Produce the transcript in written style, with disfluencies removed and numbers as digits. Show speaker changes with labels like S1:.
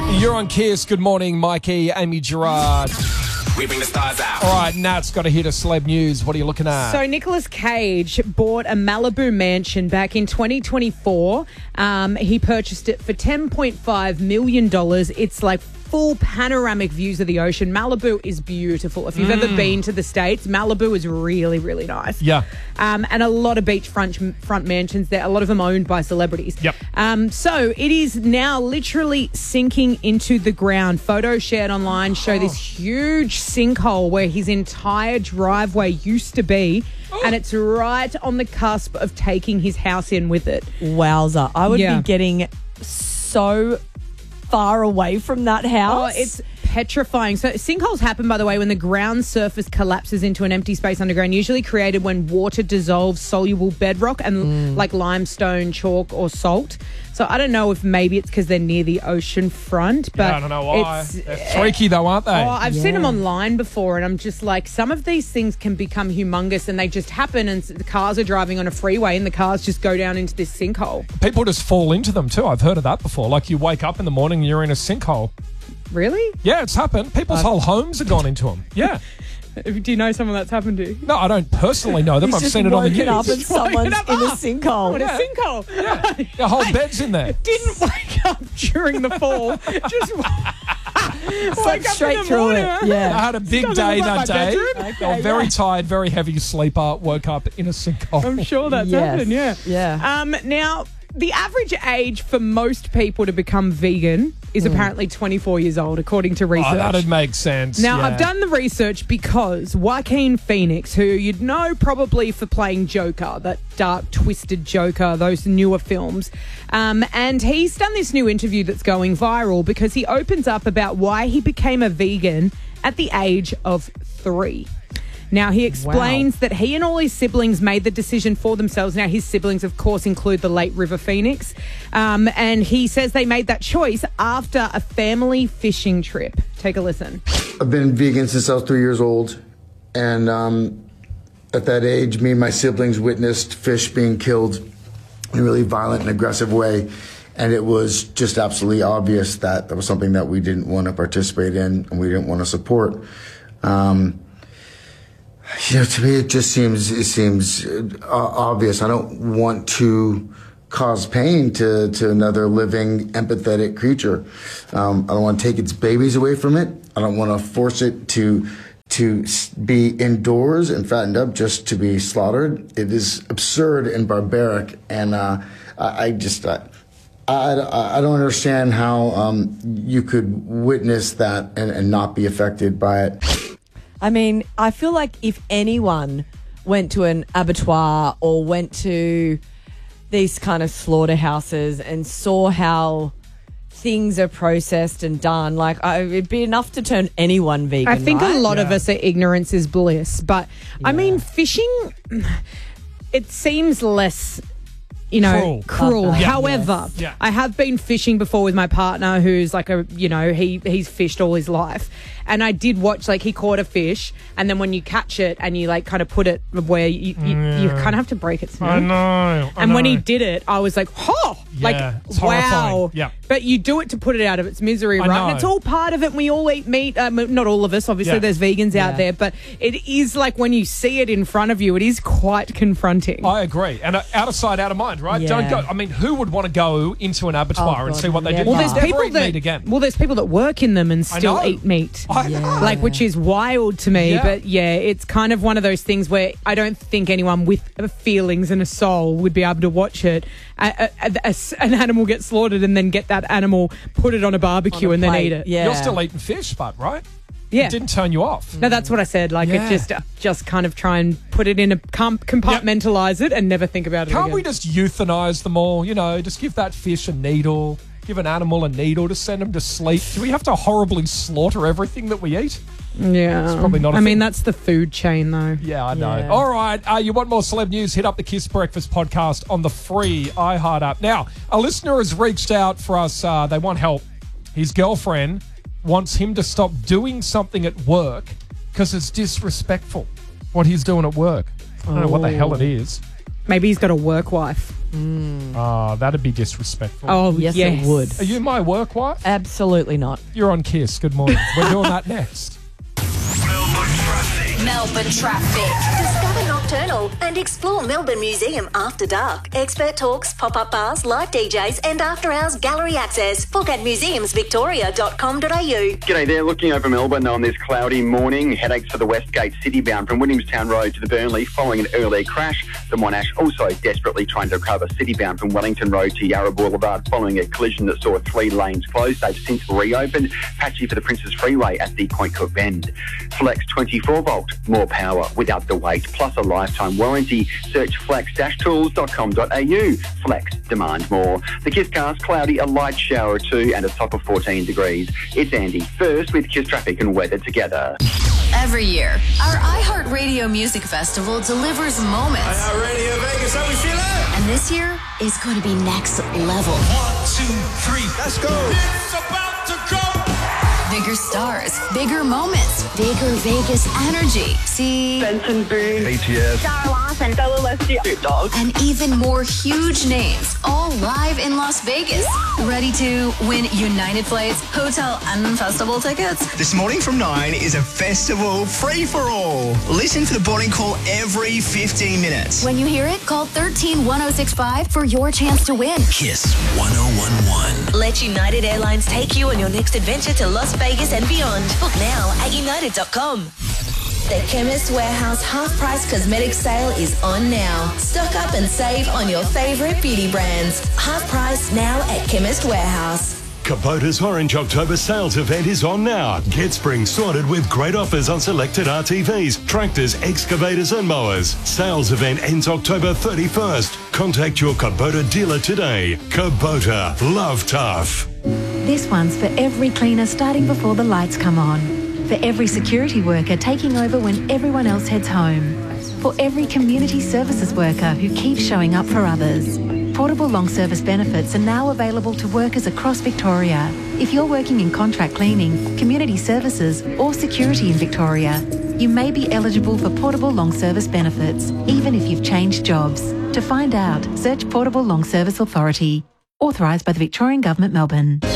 S1: You're on Kiss. Good morning, Mikey, Amy Gerard.
S2: We bring the stars out.
S1: All right, Nat's got a hit of celeb news. What are you looking at?
S3: So Nicolas Cage bought a Malibu mansion back in 2024. He purchased it for $10.5 million. It's like full panoramic views of the ocean. Malibu is beautiful. If you've ever been to the States, Malibu is really, really nice.
S1: Yeah.
S3: And a lot of beachfront mansions there, a lot of them owned by celebrities.
S1: Yep.
S3: So it is now literally sinking into the ground. Photos shared online show this huge sinkhole where his entire driveway used to be, and it's right on the cusp of taking his house in with it.
S4: Wowza. I would be getting so far away from that house.
S3: Oh, it's petrifying. So sinkholes happen, by the way, when the ground surface collapses into an empty space underground, usually created when water dissolves soluble bedrock and like limestone, chalk or salt. So I don't know if maybe it's because they're near the ocean front, but
S1: I don't know why. They're freaky though, aren't they?
S3: Oh, I've seen them online before, and I'm just like, some of these things can become humongous and they just happen, and the cars are driving on a freeway and the cars just go down into this sinkhole.
S1: People just fall into them too. I've heard of that before. Like you wake up in the morning and you're in a sinkhole.
S3: Really?
S1: Yeah, it's happened. People's whole homes have gone into them. Yeah.
S3: Do you know someone that's happened to?
S1: No, I don't personally know them. I've seen it on the news.
S4: Up and someone's in a sinkhole.
S3: What a sinkhole.
S1: Yeah. Your whole bed's in there.
S3: Didn't wake up during the fall. Just
S4: Slept straight through it. Yeah.
S1: I had a big day that day.
S3: bedroom.
S1: I was very tired, very heavy sleeper, woke up in a sinkhole.
S3: I'm sure that's happened, yeah. Now, the average age for most people to become vegan is apparently 24 years old, according to research.
S1: Oh, that'd make sense.
S3: Now, I've done the research because Joaquin Phoenix, who you'd know probably for playing Joker, that dark, twisted Joker, those newer films, and he's done this new interview that's going viral because he opens up about why he became a vegan at the age of 3. Now, he explains that he and all his siblings made the decision for themselves. Now, his siblings, of course, include the late River Phoenix. And he says they made that choice after a family fishing trip. Take a listen.
S5: I've been vegan since I was 3 years old. And at that age, me and my siblings witnessed fish being killed in a really violent and aggressive way. And it was just absolutely obvious that was something that we didn't want to participate in and we didn't want to support. To me, it seems obvious. I don't want to cause pain to another living, empathetic creature. I don't want to take its babies away from it. I don't want to force it to be indoors and fattened up just to be slaughtered. It is absurd and barbaric, and I don't understand how you could witness that and not be affected by it.
S4: I mean, I feel like if anyone went to an abattoir or went to these kind of slaughterhouses and saw how things are processed and done, like it'd be enough to turn anyone vegan.
S3: I think
S4: right?
S3: a lot of us are ignorance is bliss, but I mean, fishing, it seems less, cruel.
S4: Yeah.
S3: However, I have been fishing before with my partner who's like he's fished all his life. And I did watch, like, he caught a fish, and then when you catch it and you, like, kind of put it where you kind of have to break its neck.
S1: I know.
S3: And when he did it, I was like,
S1: it's
S3: wow.
S1: horrifying. Yeah.
S3: But you do it to put it out of its misery, right? And it's all part of it. We all eat meat. Not all of us, obviously. There's vegans out there. But it is like when you see it in front of you, it is quite confronting.
S1: I agree. And out of sight, out of mind, right?
S4: Yeah.
S1: Don't go. I mean, who would want to go into an abattoir and see what they did?
S3: Well,
S1: There's people that eat again.
S3: Well, there's people that work in them and still eat meat. Like, which is wild to me. But it's kind of one of those things where I don't think anyone with feelings and a soul would be able to watch it. An animal get slaughtered and then get that animal, put it on a barbecue and then eat it.
S4: Yeah.
S1: You're still eating fish, but right?
S3: Yeah.
S1: It didn't turn you off.
S3: No, that's what I said. Like, it just kind of try and put it in a compartmentalize it and never think about it
S1: Can't
S3: again.
S1: we just euthanize them all? Just give that fish a needle, give an animal a needle to send them to sleep. Do we have to horribly slaughter everything that we eat?
S3: Yeah.
S1: It's probably not a
S3: I mean,
S1: thing.
S3: that's the food chain, though.
S1: Yeah, I know.
S4: Yeah.
S1: All right. You want more celeb news? Hit up the Kiss Breakfast podcast on the free iHeart app. Now, a listener has reached out for us. They want help. His girlfriend wants him to stop doing something at work because it's disrespectful what he's doing at work. I don't know what the hell it is.
S3: Maybe he's got a work wife.
S1: That'd be disrespectful.
S3: Oh,
S4: Yes,
S3: yes.
S4: it would.
S1: Are you my work wife?
S4: Absolutely not.
S1: You're on Kiss. Good morning. We're doing that next.
S6: Melbourne Traffic.
S7: Discover Nocturnal and explore Melbourne Museum after dark. Expert talks, pop-up bars, live DJs and after-hours gallery access. Book at museumsvictoria.com.au.
S8: G'day there, looking over Melbourne on this cloudy morning. Headaches for the Westgate City-bound from Williamstown Road to the Burnley following an earlier crash. The Monash also desperately trying to recover City-bound from Wellington Road to Yarra Boulevard following a collision that saw 3 lanes closed. They've since reopened. Patchy for the Princes Freeway at the Point Cook Bend. Flex 24-volt, more power without the weight, plus a lifetime warranty. Search flex-tools.com.au. Flex, demand more. The Kiss Cast, cloudy, a light shower or two and a top of 14 degrees. It's Andy, first with Kiss Traffic and weather together.
S6: Every year, our iHeartRadio Music Festival delivers moments.
S2: Radio Vegas, how we feeling?
S6: And this year is going to be next level.
S2: 1, 2, 3, let's go. It's about to go.
S6: Bigger stars, bigger moments, bigger Vegas energy. See?
S9: Benson Boone,
S2: BTS,
S9: Sarah Larson, Bella Leslie, Snoop Dogg.
S6: And even more huge names, all live in Las Vegas. Ready to win United Flights, hotel, and festival tickets?
S10: This morning from 9 is a festival free-for-all. Listen for the boarding call every 15 minutes.
S6: When you hear it, call 131065 for your chance to win.
S10: Kiss 1011.
S7: Let United Airlines take you on your next adventure to Las Vegas and beyond. Book now at united.com. The Chemist Warehouse half-price cosmetic sale is on now. Stock up and save on your favourite beauty brands. Half price now at Chemist Warehouse.
S11: Kubota's Orange October sales event is on now. Get spring sorted with great offers on selected RTVs, tractors, excavators and mowers. Sales event ends October 31st. Contact your Kubota dealer today. Kubota, love tough.
S12: This one's for every cleaner starting before the lights come on. For every security worker taking over when everyone else heads home. For every community services worker who keeps showing up for others. Portable long service benefits are now available to workers across Victoria. If you're working in contract cleaning, community services or security in Victoria, you may be eligible for portable long service benefits, even if you've changed jobs. To find out, search Portable Long Service Authority. Authorised by the Victorian Government, Melbourne.